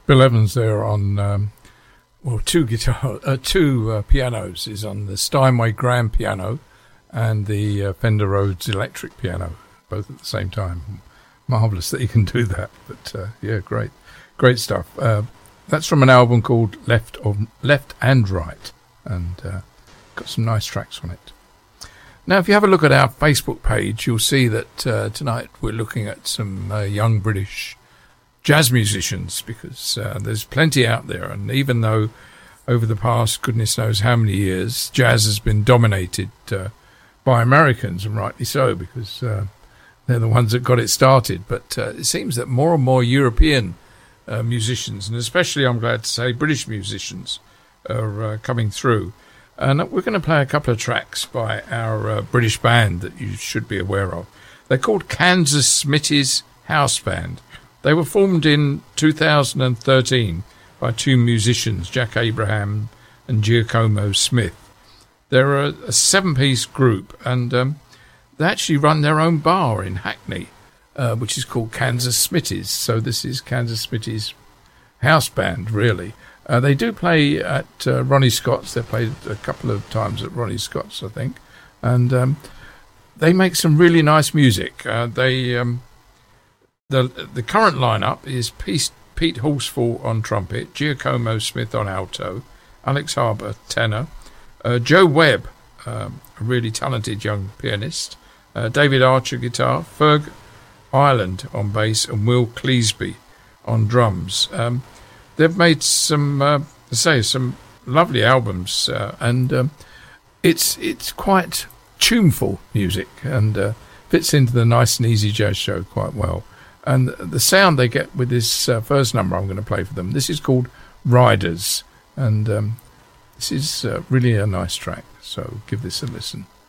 Bill Evans there on two pianos. Is on the Steinway grand piano and the Fender Rhodes electric piano, both at the same time. Marvellous that he can do that, but yeah, great stuff. That's from an album called Left and Right, and got some nice tracks on it. Now, if you have a look at our Facebook page, you'll see that tonight we're looking at some young British jazz musicians, because there's plenty out there, and even though over the past goodness knows how many years jazz has been dominated by Americans, and rightly so, because they're the ones that got it started, but it seems that more and more European musicians, and especially, I'm glad to say, British musicians are coming through. And we're going to play a couple of tracks by our British band that you should be aware of. They're called Kansas Smitty's House Band. They were formed in 2013 by two musicians, Jack Abraham and Giacomo Smith. They're a 7-piece group, and they actually run their own bar in Hackney, which is called Kansas Smitty's. So this is Kansas Smitty's House Band, really. They do play at Ronnie Scott's. They've played a couple of times at Ronnie Scott's, I think. And they make some really nice music. The current lineup is Pete Horsfall on trumpet, Giacomo Smith on alto, Alex Harbour tenor, Joe Webb, a really talented young pianist, David Archer guitar, Ferg Ireland on bass, and Will Cleesby on drums. They've made some lovely albums, and it's quite tuneful music, and fits into the Nice and Easy Jazz Show quite well. And the sound they get with this first number I'm going to play for them, this is called Riders, and this is really a nice track, so give this a listen.